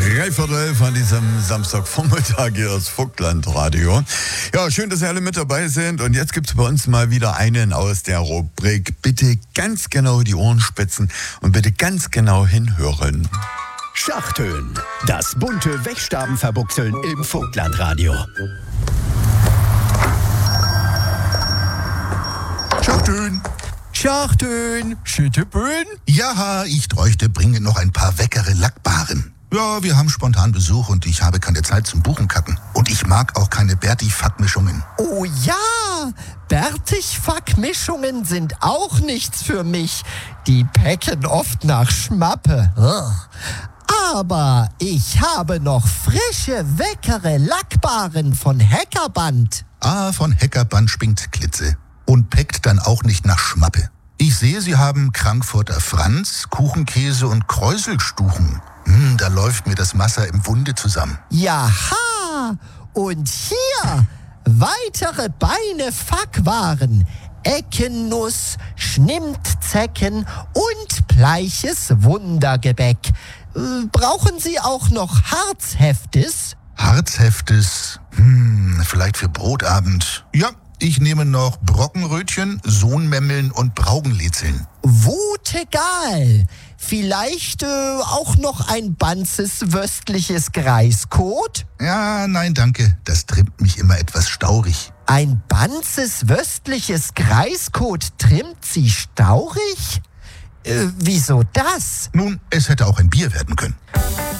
3/4 von diesem Samstagvormittag hier aus Vogtlandradio. Ja, schön, dass ihr alle mit dabei sind. Und jetzt gibt's bei uns mal wieder einen aus der Rubrik. Bitte ganz genau die Ohren spitzen und bitte ganz genau hinhören. Schachteln. Das bunte Wegstabenverbuchseln im Vogtlandradio. Schachteln. Schachteln, Schütteböen? Ja, ich bräuchte bringen noch ein paar leckere Lackbaren. Ja, wir haben spontan Besuch und ich habe keine Zeit zum Buchenkacken. Und ich mag auch keine Berti-Fack-Mischungen. Oh ja, Bertig-Fack-Mischungen sind auch nichts für mich. Die pecken oft nach Schmappe. Aber ich habe noch frische, leckere Lackbaren von Heckerband. Ah, von Heckerband spinkt Klitze. Und peckt dann auch nicht nach Schmappe. Ich sehe, Sie haben Frankfurter Franz, Kuchenkäse und Kräuselstuchen. Da läuft mir das Wasser im Munde zusammen. Jaha, und hier weitere Beine Fackwaren. Eckennuss, Schnimmtzecken und bleiches Wundergebäck. Brauchen Sie auch noch Harzheftes? Harzheftes? Vielleicht für Brotabend. Ja, ich nehme noch Brockenrötchen, Sohnmemmeln und Braugenlezeln. Wutegal. Vielleicht auch noch ein banzes wöstliches Greiskot? Ja, nein, danke. Das trimmt mich immer etwas staurig. Ein banzes wöstliches Greiskot trimmt Sie staurig? Wieso das? Nun, es hätte auch ein Bier werden können.